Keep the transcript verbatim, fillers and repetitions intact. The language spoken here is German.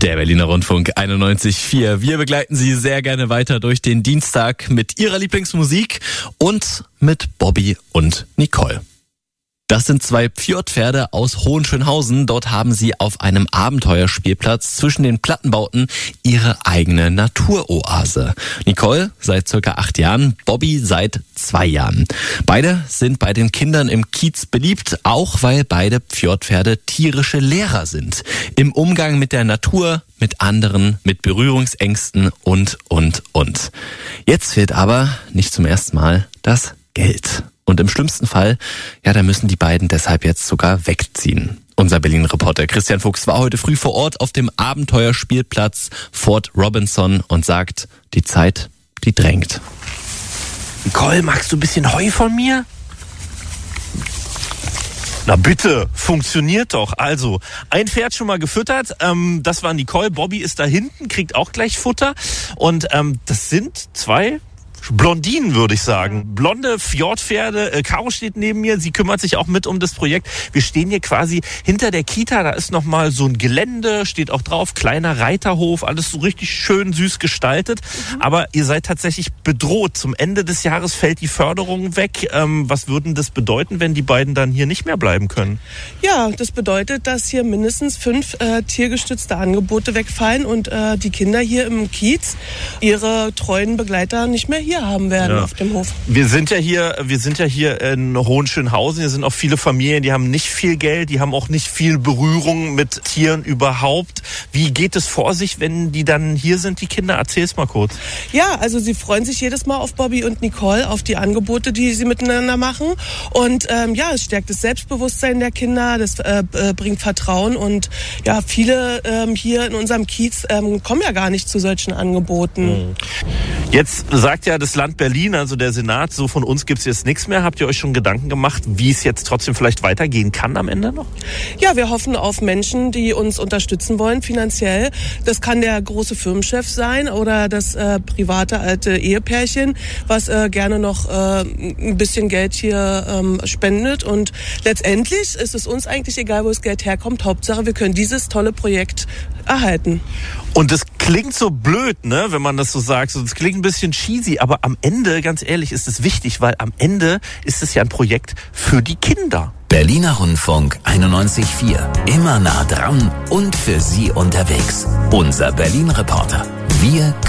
Der Berliner Rundfunk einundneunzig Komma vier. Wir begleiten Sie sehr gerne weiter durch den Dienstag mit Ihrer Lieblingsmusik und mit Bobby und Nicole. Das sind zwei Fjordpferde aus Hohenschönhausen. Dort haben sie auf einem Abenteuerspielplatz zwischen den Plattenbauten ihre eigene Naturoase. Nicole seit circa acht Jahren, Bobby seit zwei Jahren. Beide sind bei den Kindern im Kiez beliebt, auch weil beide Fjordpferde tierische Lehrer sind. Im Umgang mit der Natur, mit anderen, mit Berührungsängsten und, und, und. Jetzt fehlt aber nicht zum ersten Mal das Geld. Und im schlimmsten Fall, ja, da müssen die beiden deshalb jetzt sogar wegziehen. Unser Berlin-Reporter Christian Fuchs war heute früh vor Ort auf dem Abenteuerspielplatz Fort Robinson und sagt, die Zeit, die drängt. Nicole, magst du ein bisschen Heu von mir? Na bitte, funktioniert doch. Also, ein Pferd schon mal gefüttert. Ähm, das war Nicole. Bobby ist da hinten, kriegt auch gleich Futter. Und ähm, das sind zwei Blondinen, würde ich sagen. Blonde Fjordpferde. Äh, Caro steht neben mir. Sie kümmert sich auch mit um das Projekt. Wir stehen hier quasi hinter der Kita. Da ist nochmal so ein Gelände, steht auch drauf. Kleiner Reiterhof. Alles so richtig schön süß gestaltet. Mhm. Aber ihr seid tatsächlich bedroht. Zum Ende des Jahres fällt die Förderung weg. Ähm, was würden das bedeuten, wenn die beiden dann hier nicht mehr bleiben können? Ja, das bedeutet, dass hier mindestens fünf äh, tiergestützte Angebote wegfallen und äh, die Kinder hier im Kiez ihre treuen Begleiter nicht mehr hier haben werden, ja, auf dem Hof. Wir sind ja hier, wir sind ja hier in Hohenschönhausen. Hier sind auch viele Familien, die haben nicht viel Geld, die haben auch nicht viel Berührung mit Tieren überhaupt. Wie geht es vor sich, wenn die dann hier sind, die Kinder? Erzähl's mal kurz. Ja, also sie freuen sich jedes Mal auf Bobby und Nicole, auf die Angebote, die sie miteinander machen. Und ähm, ja, es stärkt das Selbstbewusstsein der Kinder, das äh, bringt Vertrauen. Und ja, viele ähm, hier in unserem Kiez ähm, kommen ja gar nicht zu solchen Angeboten. Jetzt sagt ja das Land Berlin, also der Senat, so von uns gibt's jetzt nichts mehr. Habt ihr euch schon Gedanken gemacht, wie es jetzt trotzdem vielleicht weitergehen kann am Ende noch? Ja, wir hoffen auf Menschen, die uns unterstützen wollen finanziell. Das kann der große Firmenchef sein oder das äh, private alte Ehepärchen, was äh, gerne noch äh, ein bisschen Geld hier ähm, spendet. Und letztendlich ist es uns eigentlich egal, wo das Geld herkommt. Hauptsache, wir können dieses tolle Projekt erhalten. Und das klingt so blöd, ne, wenn man das so sagt. So, das klingt ein bisschen cheesy, aber am Ende, ganz ehrlich, ist es wichtig, weil am Ende ist es ja ein Projekt für die Kinder. Berliner Rundfunk einundneunzig Komma vier. Immer nah dran und für Sie unterwegs. Unser Berlin-Reporter. Wir